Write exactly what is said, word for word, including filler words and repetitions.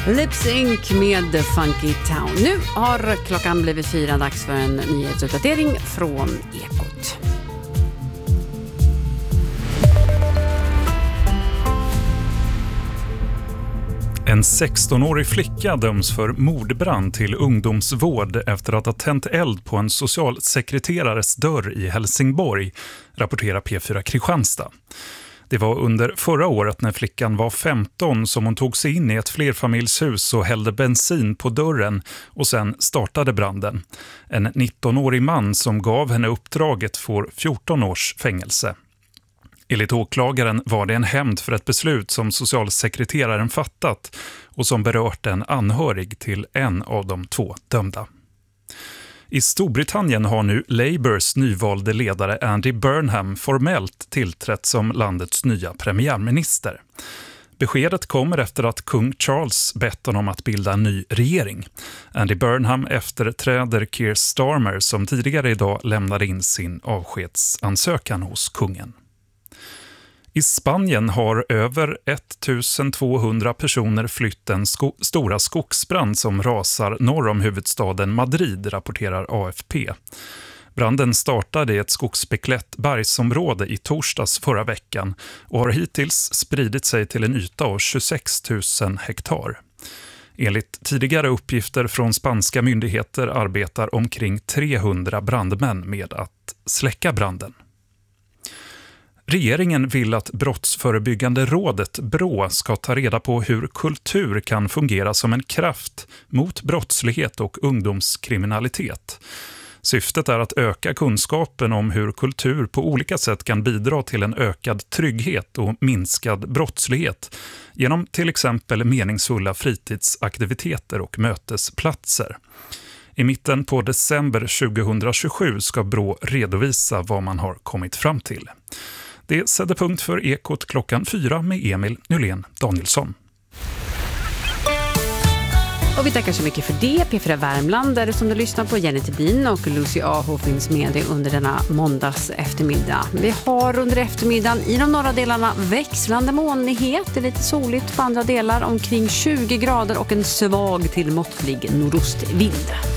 Lip Sync med The Funky Town. Nu har klockan blivit fyra, dags för en nyhetsuppdatering från Ekot. En sextonårig flicka döms för mordbrand till ungdomsvård efter att ha tänt eld på en socialsekreterares dörr i Helsingborg, rapporterar P fyra Kristianstad. Det var under förra året när flickan var femton som hon tog sig in i ett flerfamiljshus och hällde bensin på dörren och sen startade branden. En nittonårig man som gav henne uppdraget får fjorton års fängelse. Enligt åklagaren var det en hämnd för ett beslut som socialsekreteraren fattat och som berört en anhörig till en av de två dömda. I Storbritannien har nu Labours nyvalde ledare Andy Burnham formellt tillträtt som landets nya premiärminister. Beskedet kommer efter att kung Charles bett honom att bilda en ny regering. Andy Burnham efterträder Keir Starmer som tidigare idag lämnade in sin avskedsansökan hos kungen. I Spanien har över ettusentvåhundra personer flytt en sko- stora skogsbrand som rasar norr om huvudstaden Madrid, rapporterar A F P. Branden startade i ett skogsbeklätt bergsområde i torsdags förra veckan och har hittills spridit sig till en yta av tjugosex tusen hektar. Enligt tidigare uppgifter från spanska myndigheter arbetar omkring trehundra brandmän med att släcka branden. Regeringen vill att Brottsförebyggande rådet B R Å ska ta reda på hur kultur kan fungera som en kraft mot brottslighet och ungdomskriminalitet. Syftet är att öka kunskapen om hur kultur på olika sätt kan bidra till en ökad trygghet och minskad brottslighet genom till exempel meningsfulla fritidsaktiviteter och mötesplatser. I mitten på december tjugohundratjugosju ska B R Å redovisa vad man har kommit fram till. Det sätter punkt för Ekot klockan fyra med Emil Nylén Danielsson. Och vi tackar så mycket för det. P fyra Värmland, där det som du lyssnar på Jenny Tedin och Lucy Aho finns med dig under denna måndags eftermiddag. Vi har under eftermiddagen i de norra delarna växlande molnighet. Det är lite soligt, på andra delar omkring tjugo grader och en svag till måttlig nordostvind.